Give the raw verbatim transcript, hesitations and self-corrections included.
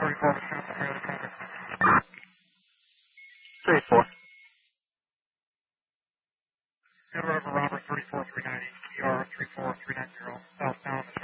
thirty-four, Wisconsin, area traffic. three four. Good River, Robert, thirty-four, three ninety, E R three four three nine zero, southbound